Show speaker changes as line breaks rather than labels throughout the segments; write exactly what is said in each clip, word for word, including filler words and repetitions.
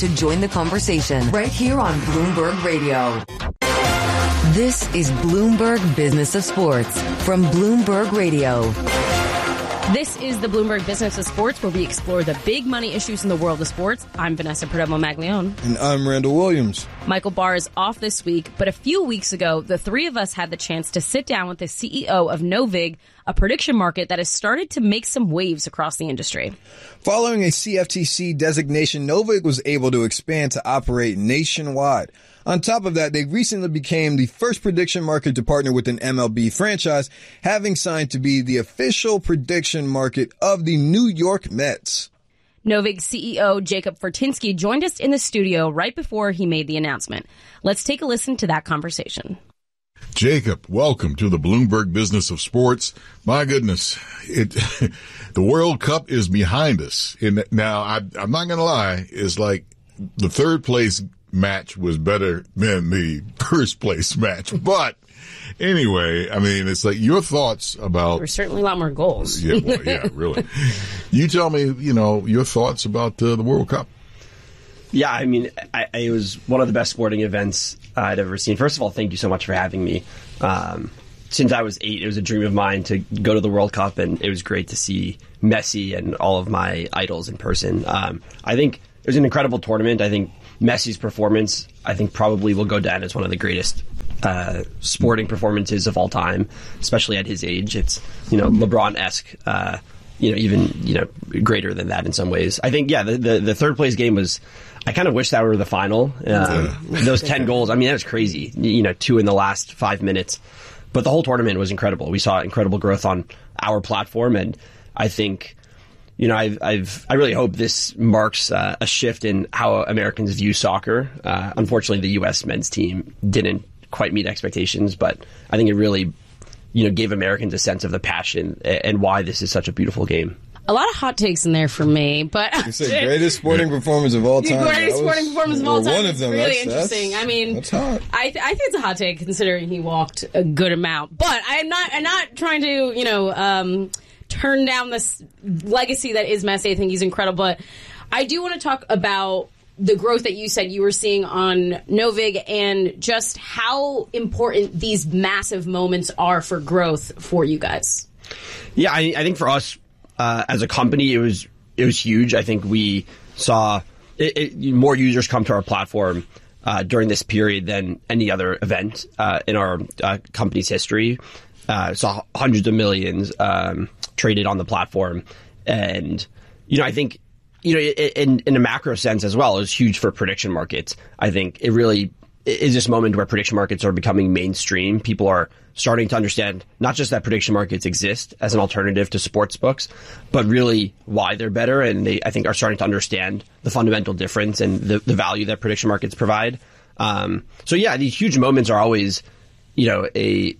to join the conversation right here on Bloomberg Radio. This is Bloomberg Business of Sports from Bloomberg Radio.
This is the Bloomberg Business of Sports, where we explore the big money issues in the world of sports. I'm Vanessa Perdomo-Maglione.
And I'm Randall Williams.
Michael Barr is off this week, but a few weeks ago, the three of us had the chance to sit down with the C E O of Novig, a prediction market that has started to make some waves across the industry.
Following a C F T C designation, Novig was able to expand to operate nationwide. On top of that, they recently became the first prediction market to partner with an M L B franchise, having signed to be the official prediction market of the New York Mets.
Novig C E O Jacob Fortinsky joined us in the studio right before he made the announcement. Let's take a listen to that conversation.
Jacob, welcome to the Bloomberg Business of Sports. My goodness, it the World Cup is behind us. And now, I, I'm not going to lie, it's like the third place match was better than the first place match. But anyway, I mean, it's like your thoughts about...
There's certainly a lot more goals.
Yeah, well, yeah, really. You tell me, you know, your thoughts about uh, the World Cup.
Yeah, I mean, I, I, it was one of the best sporting events I'd ever seen. First of all, thank you so much for having me. Um, since I was eight, it was a dream of mine to go to the World Cup, and it was great to see Messi and all of my idols in person. Um, I think it was an incredible tournament. I think Messi's performance, I think, probably will go down as one of the greatest uh, sporting performances of all time, especially at his age. It's, you know, LeBron-esque, uh, you know, even, you know, greater than that in some ways. I think, yeah, the, the, the third place game was, I kind of wish that were the final. Um, those ten goals, I mean, that was crazy. You know, two in the last five minutes. But the whole tournament was incredible. We saw incredible growth on our platform, and I think... You know, I've, I've, I really hope this marks uh, a shift in how Americans view soccer. Uh, unfortunately, the U S men's team didn't quite meet expectations, but I think it really, you know, gave Americans a sense of the passion and why this is such a beautiful game.
A lot of hot takes in there for me, but
you said greatest sporting performance of all time.
Greatest sporting performance of all time.
One of them.
Really
that's,
interesting.
That's,
I mean,
that's hot.
I, th- I think it's a hot take considering he walked a good amount. But I'm not. I'm not trying to, you know. Um, turn down this legacy that is Messi. I think he's incredible. But I do want to talk about the growth that you said you were seeing on Novig and just how important these massive moments are for growth for you guys.
Yeah, I, I think for us uh, as a company, it was it was huge. I think we saw it, it, more users come to our platform uh, during this period than any other event uh, in our uh, company's history. Uh, saw hundreds of millions um, traded on the platform. And, you know, I think, you know, in, in a macro sense as well, it was huge for prediction markets. I think it really is this moment where prediction markets are becoming mainstream. People are starting to understand not just that prediction markets exist as an alternative to sports books, but really why they're better. And they, I think, are starting to understand the fundamental difference and the, the value that prediction markets provide. Um, so, yeah, these huge moments are always, you know, a...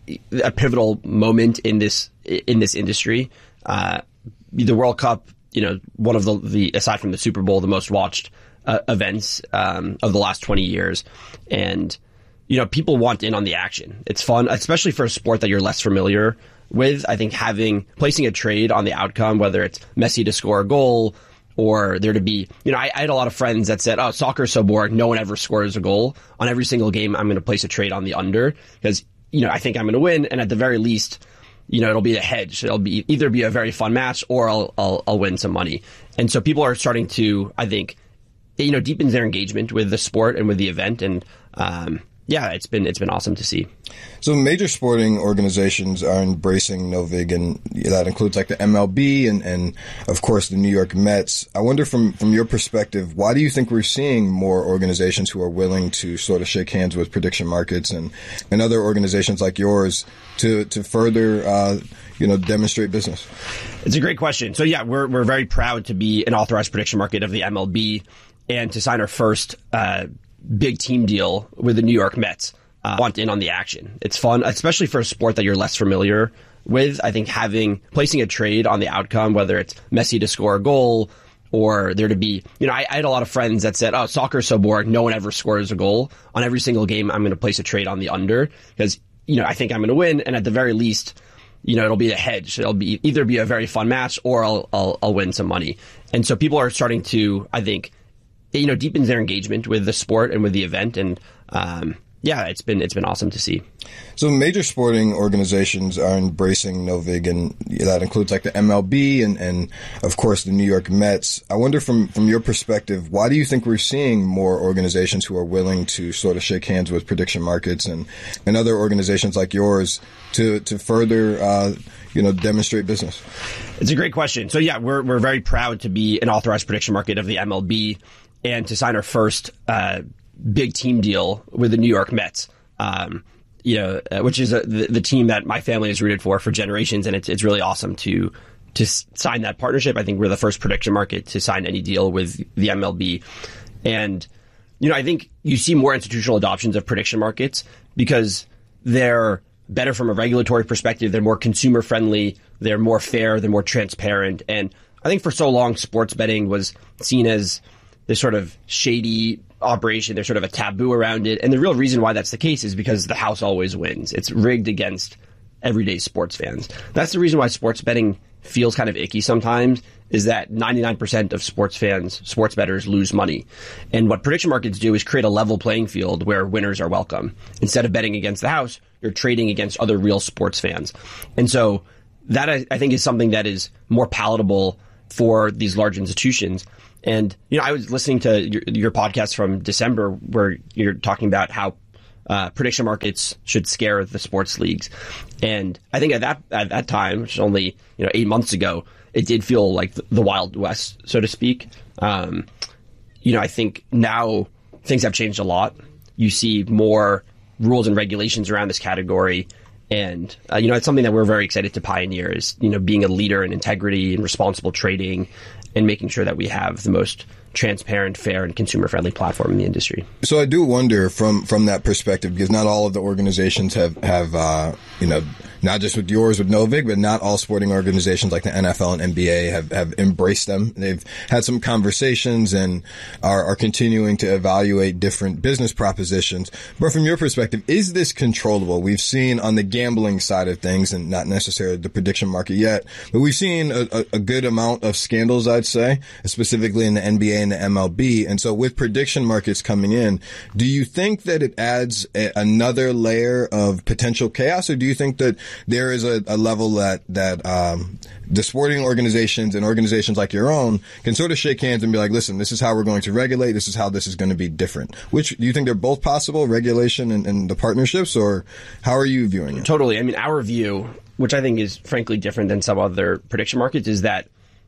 a pivotal moment in this in this industry. Uh, the World Cup, you know, one of the, the aside from the Super Bowl, the most watched uh, events um, of the last twenty years. And, you know, people want in on the action. It's fun, especially for a sport that you're less familiar with. I think having placing a trade on the outcome, whether it's Messi to score a goal or there to be, you know, I, I had a lot of friends that said, oh, soccer's so boring, no one ever scores a goal. On every single game, I'm going to place a trade on the under because, you know, I think I'm going to win, and at the very least, you know, it'll be a hedge. It'll be either be a very fun match, or I'll I'll, I'll win some money. And so people are starting to, I think, you know, deepen their engagement with the sport and with the event, and um, yeah, it's been it's been awesome to see.
So major sporting organizations are embracing Novig, and that includes like the M L B and, and of course the New York Mets. I wonder from, from your perspective, why do you think we're seeing more organizations who are willing to sort of shake hands with prediction markets and, and other organizations like yours to, to further, uh, you know, demonstrate business?
It's a great question. So yeah, we're, we're very proud to be an authorized prediction market of the M L B and to sign our first, uh, big team deal with the New York Mets. Uh, want in on the action. It's fun, especially for a sport that you're less familiar with. I think having placing a trade on the outcome, whether it's Messi to score a goal or there to be, you know, I, I had a lot of friends that said, oh, soccer's so boring, no one ever scores a goal. On every single game, I'm going to place a trade on the under because, you know, I think I'm going to win, and at the very least, you know, it'll be a hedge. It'll be either be a very fun match, or I'll I'll, I'll win some money. And so people are starting to, I think, you know, deepens their engagement with the sport and with the event. And, um, yeah, it's been it's been awesome to see.
So major sporting organizations are embracing no vig, and that includes like the M L B and, and of course the New York Mets. I wonder from, from your perspective, why do you think we're seeing more organizations who are willing to sort of shake hands with prediction markets and, and other organizations like yours to to further uh, you know demonstrate business?
It's a great question. So yeah, we're we're very proud to be an authorized prediction market of the M L B and to sign our first uh, big team deal with the New York Mets, um, you know, uh, which is a, the, the team that my family has rooted for for generations, and it's it's really awesome to to s- sign that partnership. I think we're the first prediction market to sign any deal with the M L B, and you know, I think you see more institutional adoptions of prediction markets because they're better from a regulatory perspective. They're more consumer friendly. They're more fair. They're more transparent. And I think for so long, sports betting was seen as this sort of shady operation. There's sort of a taboo around it. And the real reason why that's the case is because the house always wins. It's rigged against everyday sports fans. That's the reason why sports betting feels kind of icky sometimes, is that ninety-nine percent of sports fans, sports bettors, lose money. And what prediction markets do is create a level playing field where winners are welcome. Instead of betting against the house, you're trading against other real sports fans. And so that, I, I think, is something that is more palatable for these large institutions. And, you know, I was listening to your, your podcast from December where you're talking about how uh, prediction markets should scare the sports leagues. And I think at that at that time, which is only, you know, eight months ago, it did feel like the, the Wild West, so to speak. Um, you know, I think now things have changed a lot. You see more rules and regulations around this category. And, uh, you know, it's something that we're very excited to pioneer is, you know, being a leader in integrity and responsible trading and making sure that we have the most transparent, fair, and consumer-friendly platform in the industry.
So I do wonder from, from that perspective, because not all of the organizations have, have uh, you know, not just with yours with Novig, but not all sporting organizations like the N F L and N B A have, have embraced them. They've had some conversations and are, are continuing to evaluate different business propositions. But from your perspective, is this controllable? We've seen on the gambling side of things, and not necessarily the prediction market yet, but we've seen a, a, a good amount of scandals, I'd say, specifically in the N B A and the M L B. And so with prediction markets coming in, do you think that it adds a, another layer of potential chaos, or do you think that there is a, a level that, that, um, the sporting organizations and organizations like your own can sort of shake hands and be like, listen, this is how we're going to regulate. This is how this is going to be different. Which, do you think they're both possible, regulation and, and the partnerships, or how are you viewing it?
Totally. I mean, our view, which I think is frankly different than some other prediction markets, is that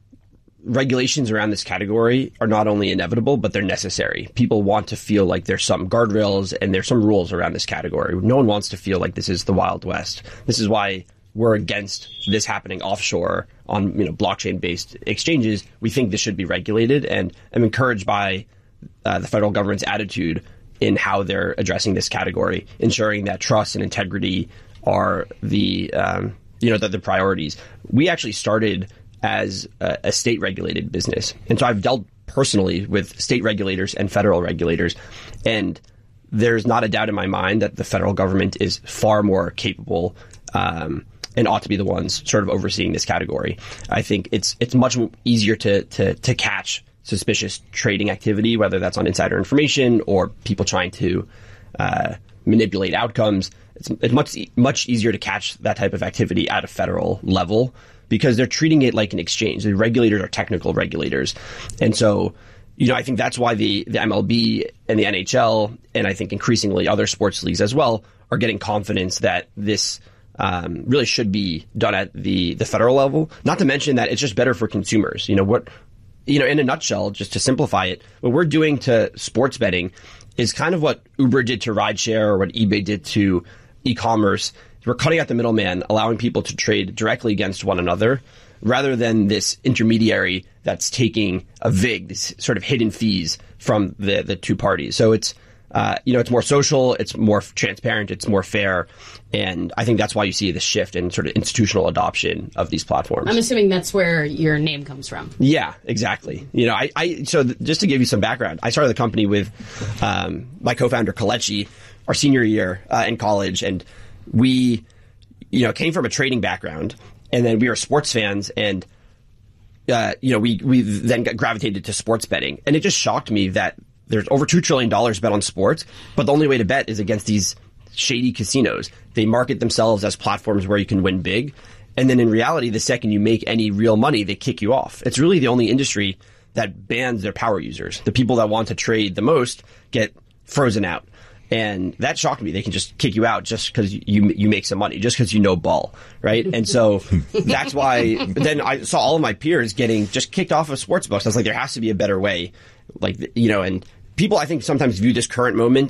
regulations around this category are not only inevitable, but they're necessary. People want to feel like there's some guardrails and there's some rules around this category. No one wants to feel like this is the Wild West. This is why we're against this happening offshore on, you know, blockchain-based exchanges. We think this should be regulated, and I'm encouraged by uh, the federal government's attitude in how they're addressing this category, ensuring that trust and integrity are the, um, you know, the, the priorities. We actually started as a, a state-regulated business. And so I've dealt personally with state regulators and federal regulators, and there's not a doubt in my mind that the federal government is far more capable um, and ought to be the ones sort of overseeing this category. I think it's it's much easier to to, to catch suspicious trading activity, whether that's on insider information or people trying to uh, manipulate outcomes. It's, it's much much easier to catch that type of activity at a federal level, because they're treating it like an exchange. The regulators are technical regulators. And so, you know, I think that's why the, the M L B and the N H L, and I think increasingly other sports leagues as well, are getting confidence that this um, really should be done at the, the federal level. Not to mention that it's just better for consumers. You know, what, you know, in a nutshell, just to simplify it, what we're doing to sports betting is kind of what Uber did to rideshare or what eBay did to e-commerce. We're cutting out the middleman, allowing people to trade directly against one another, rather than this intermediary that's taking a vig, this sort of hidden fees from the, the two parties. So it's, uh, you know, it's more social, it's more transparent, it's more fair. And I think that's why you see the shift in sort of institutional adoption of these platforms.
I'm assuming that's where your name comes from.
Yeah, exactly. You know, I, I so th- just to give you some background, I started the company with um, my co-founder, Kelechi, our senior year uh, in college, and we, you know, came from a trading background, and then we were sports fans, and uh, you know, we, we then got gravitated to sports betting. And it just shocked me that there's over two trillion dollars bet on sports, but the only way to bet is against these shady casinos. They market themselves as platforms where you can win big. And then in reality, the second you make any real money, they kick you off. It's really the only industry that bans their power users. The people that want to trade the most get frozen out. And that shocked me. They can just kick you out just because you you make some money, just because you know ball, right? And so that's why then I saw all of my peers getting just kicked off of sports books. I was like, there has to be a better way. Like, you know, and people I think sometimes view this current moment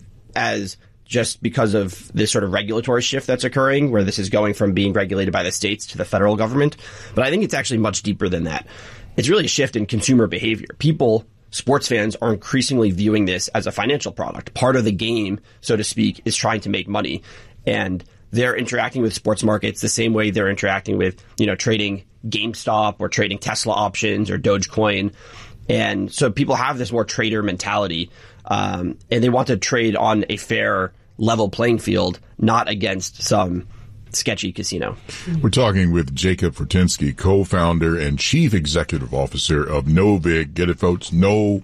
as just because of this sort of regulatory shift that's occurring, where this is going from being regulated by the states to the federal government. But I think it's actually much deeper than that. It's really a shift in consumer behavior. People, sports fans, are increasingly viewing this as a financial product. Part of the game, so to speak, is trying to make money. And they're interacting with sports markets the same way they're interacting with, you know, trading GameStop or trading Tesla options or Dogecoin. And so people have this more trader mentality, um, and they want to trade on a fair, level playing field, not against some sketchy casino.
We're talking with Jacob Fortensky, co-founder and chief executive officer of Novig. Get it, folks?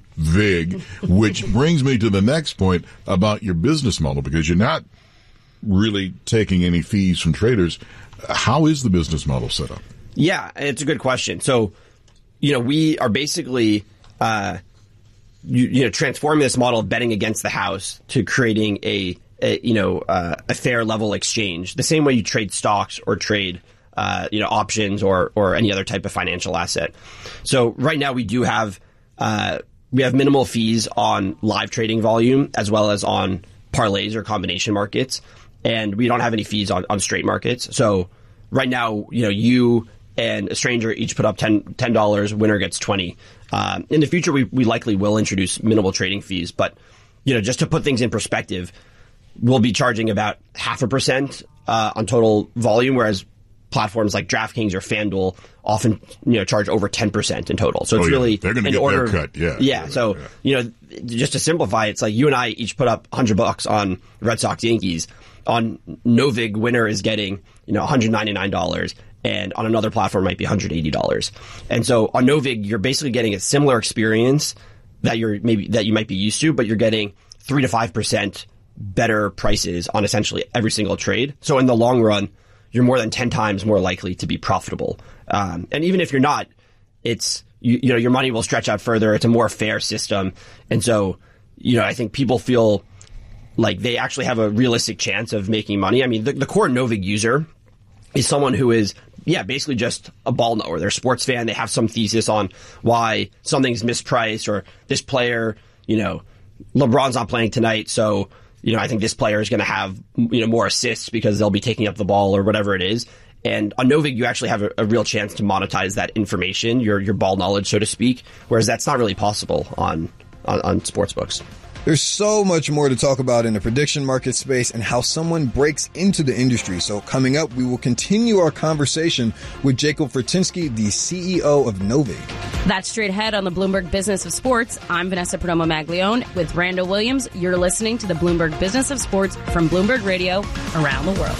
Novig, which brings me to the next point about your business model, because you're not really taking any fees from traders. How is the business model set up?
Yeah, it's a good question. So, you know, we are basically, uh, you, you know, transforming this model of betting against the house to creating a A, you know, uh, a fair level exchange, the same way you trade stocks or trade, uh, you know, options or, or any other type of financial asset. So right now we do have, uh, we have minimal fees on live trading volume as well as on parlays or combination markets. And we don't have any fees on, on straight markets. So right now, you know, you and a stranger each put up ten dollars, winner gets twenty. Um, in the future, we, we likely will introduce minimal trading fees, but, you know, just to put things in perspective, we'll be charging about half a percent uh, on total volume, whereas platforms like DraftKings or FanDuel often, you know, charge over ten percent in total. So it's
oh, yeah.
really
they're going to get
order,
their cut. Yeah.
Yeah.
yeah
so,
yeah.
you know, just to simplify, it's like you and I each put up one hundred bucks on Red Sox Yankees. On Novig, winner is getting, you know, one hundred ninety-nine dollars. And on another platform might be one hundred eighty dollars. And so on Novig, you're basically getting a similar experience that you're maybe that you might be used to, but you're getting three to five percent better prices on essentially every single trade. So in the long run, you're more than ten times more likely to be profitable. Um, and even if you're not, it's, you, you know, your money will stretch out further. It's a more fair system. And so, you know, I think people feel like they actually have a realistic chance of making money. I mean, the, the core Novig user is someone who is, yeah, basically just a ball knower. They're a sports fan. They have some thesis on why something's mispriced, or this player, you know, LeBron's not playing tonight, so, you know, I think this player is going to have, you know, more assists because they'll be taking up the ball or whatever it is. And on Novig, you actually have a, a real chance to monetize that information, your your ball knowledge, so to speak, whereas that's not really possible on on, on sportsbooks.
There's so much more to talk about in the prediction market space and how someone breaks into the industry. So coming up, we will continue our conversation with Jacob Fortensky, the C E O of Novig.
That's straight ahead on the Bloomberg Business of Sports. I'm Vanessa Perdomo Maglione with Randall Williams. You're listening to the Bloomberg Business of Sports from Bloomberg Radio around the world.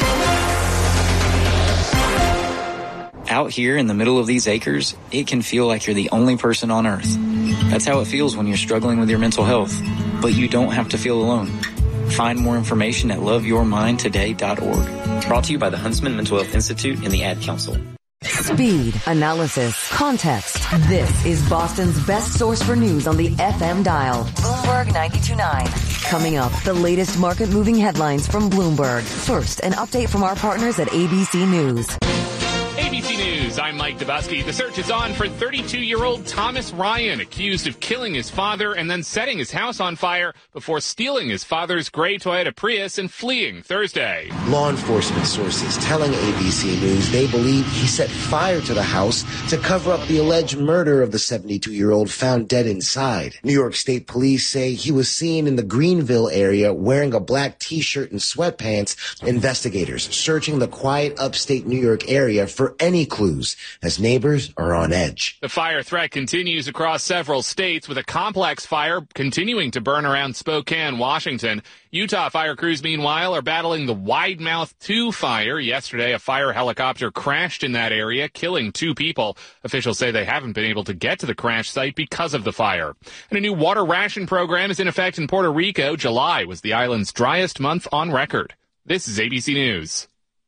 Out here in the middle of these acres, it can feel like you're the only person on Earth. That's how it feels when you're struggling with your mental health. But you don't have to feel alone. Find more information at love your mind today dot org. Brought to you by the Huntsman Mental Health Institute and the Ad Council.
Speed, analysis, context. This is Boston's best source for news on the F M dial. Bloomberg ninety-two point nine. Coming up, the latest market-moving headlines from Bloomberg. First, an update from our partners at A B C News.
A B C News, I'm Mike Dabowski. The search is on for thirty-two-year-old Thomas Ryan, accused of killing his father and then setting his house on fire before stealing his father's gray Toyota Prius and fleeing Thursday.
Law enforcement sources telling A B C News they believe he set fire to the house to cover up the alleged murder of the seventy-two-year-old found dead inside. New York State Police say he was seen in the Greenville area wearing a black T-shirt and sweatpants. Investigators searching the quiet upstate New York area for any any clues as neighbors are on edge.
The fire threat continues across several states, with a complex fire continuing to burn around Spokane, Washington. Utah fire crews, meanwhile, are battling the Widemouth two fire. Yesterday, a fire helicopter crashed in that area, killing two people. Officials say they haven't been able to get to the crash site because of the fire. And a new water ration program is in effect in Puerto Rico. July was the island's driest month on record. This is A B C News.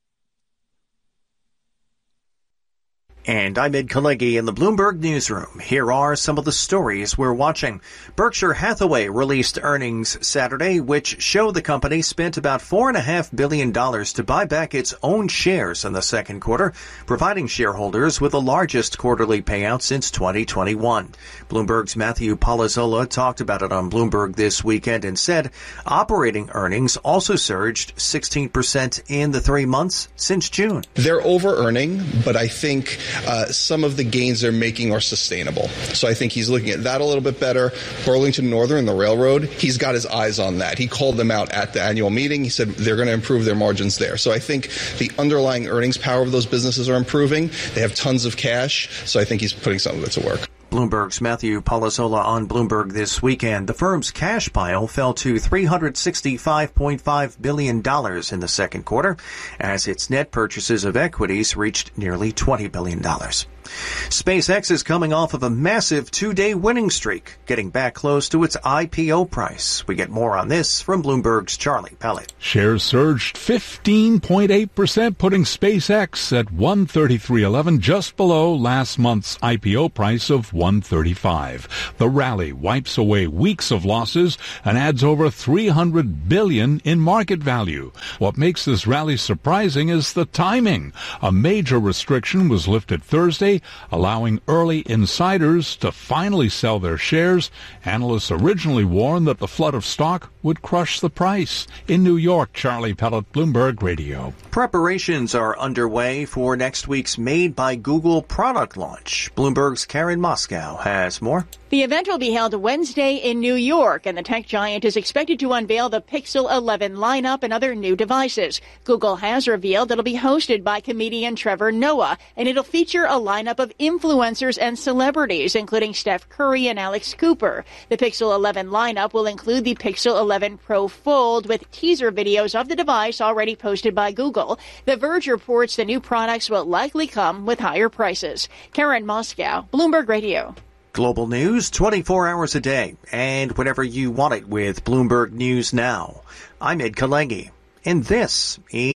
And I'm Ed Kalegi in the Bloomberg Newsroom. Here are some of the stories we're watching. Berkshire Hathaway released earnings Saturday, which show the company spent about four point five billion dollars to buy back its own shares in the second quarter, providing shareholders with the largest quarterly payout since twenty twenty-one. Bloomberg's Matthew Palazzolo talked about it on Bloomberg this weekend and said operating earnings also surged sixteen percent in the three months since June.
They're over-earning, but I think Uh, some of the gains they're making are sustainable. So I think he's looking at that a little bit better. Burlington Northern, the railroad, he's got his eyes on that. He called them out at the annual meeting. He said they're going to improve their margins there. So I think the underlying earnings power of those businesses are improving. They have tons of cash. So I think he's putting some of it to work.
Bloomberg's Matthew Palazzolo on Bloomberg this weekend. The firm's cash pile fell to three hundred sixty-five point five billion dollars in the second quarter, as its net purchases of equities reached nearly twenty billion dollars. SpaceX is coming off of a massive two-day winning streak, getting back close to its I P O price. We get more on this from Bloomberg's Charlie Pellet.
Shares surged fifteen point eight percent, putting SpaceX at one thirty-three eleven, just below last month's I P O price of one thirty-five. The rally wipes away weeks of losses and adds over three hundred billion dollars in market value. What makes this rally surprising is the timing. A major restriction was lifted Thursday, allowing early insiders to finally sell their shares. Analysts originally warned that the flood of stock would crush the price. In New York, Charlie Pellet, Bloomberg Radio.
Preparations are underway for next week's Made by Google product launch. Bloomberg's Karen Moscow has more.
The event will be held Wednesday in New York, and the tech giant is expected to unveil the Pixel eleven lineup and other new devices. Google has revealed it'll be hosted by comedian Trevor Noah, and it'll feature a lineup of influencers and celebrities, including Steph Curry and Alex Cooper. The Pixel eleven lineup will include the Pixel eleven Pro Fold, with teaser videos of the device already posted by Google. The Verge reports the new products will likely come with higher prices. Karen Moscow, Bloomberg Radio.
Global news twenty-four hours a day, and whenever you want it with Bloomberg News Now. I'm Ed Kalegi, and this is